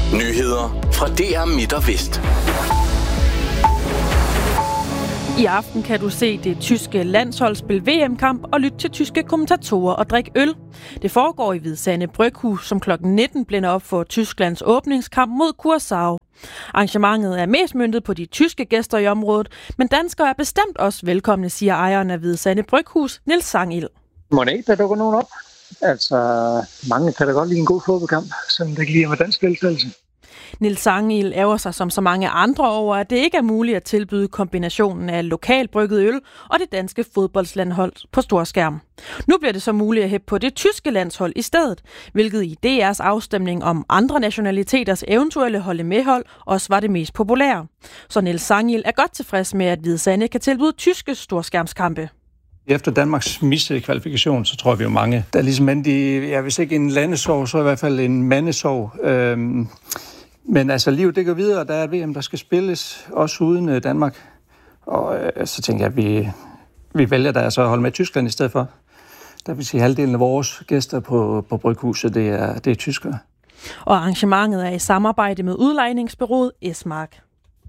Nyheder fra DR Midt og Vest. I aften kan du se det tyske landshold spille VM-kamp og lytte til tyske kommentatorer og drikke øl. Det foregår i Hvide Sande Bryghus, som kl. 19 blænder op for Tysklands åbningskamp mod Curaçao. Arrangementet er mest møntet på de tyske gæster i området, men danskere er bestemt også velkomne, siger ejeren af Hvide Sande Bryghus, Niels Sangild. Må det ikke, der dukker nogen op? Altså, mange kan da godt lide en god fodboldkamp, som der giver med dansk deltagelse. Niels Sangild ærger sig som så mange andre over, at det ikke er muligt at tilbyde kombinationen af lokalt brygget øl og det danske fodboldslandhold på storskærm. Nu bliver det så muligt at hæppe på det tyske landshold i stedet, hvilket i DR's afstemning om andre nationaliteters eventuelle hold også var det mest populære. Så Niels Sangild er godt tilfreds med, at Hvide Sande kan tilbyde tyske storskærmskampe. Efter Danmarks missede kvalifikation, så tror vi jo mange, der ligesom hvis ikke en landesorg, så i hvert fald en mandesorg. Men altså, livet det går videre, der er et VM, der skal spilles, også uden Danmark. Og så tænker jeg, at vi vælger der så at holde med Tyskland i stedet for. Der vil sige, halvdelen af vores gæster på Bryghuset, det er tyskere. Og arrangementet er i samarbejde med udlejningsbureauet Esmark.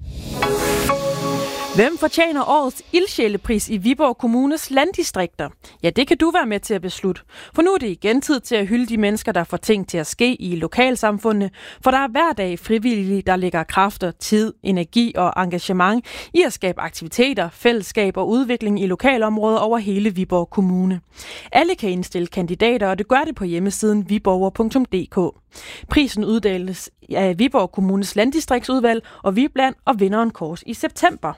Hvem fortjener årets ildsjælepris i Viborg Kommunes landdistrikter? Ja, det kan du være med til at beslutte. For nu er det igen tid til at hylde de mennesker, der får ting til at ske i lokalsamfundene. For der er hver dag frivillige, der lægger kræfter, tid, energi og engagement i at skabe aktiviteter, fællesskab og udvikling i lokalområder over hele Viborg Kommune. Alle kan indstille kandidater, og det gør det på hjemmesiden viborger.dk. Prisen uddeles af Viborg Kommunes landdistriktsudvalg, og vi er blandt og vinder en kors i september.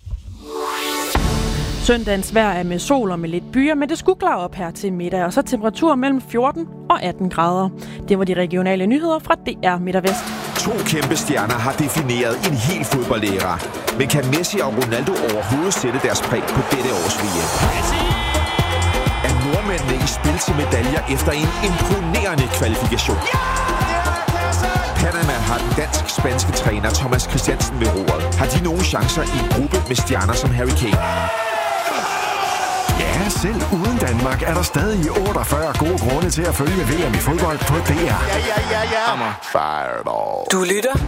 Søndagens vejr er med sol og med lidt byer, men det skugler op her til middag, og så temperaturer mellem 14 og 18 grader. Det var de regionale nyheder fra DR Midt og Vest. 2 kæmpe stjerner har defineret en hel fodboldæra. Men kan Messi og Ronaldo overhovedet sætte deres præg på dette års VM? Er nordmændene i spil til medaljer efter en imponerende kvalifikation? Panama har den dansk-spanske træner Thomas Christiansen ved roret. Har de nogen chancer i en gruppe med stjerner som Harry Kane? Ja, selv uden Danmark er der stadig 48 gode grunde til at følge VM i fodbold på DR. Du lytter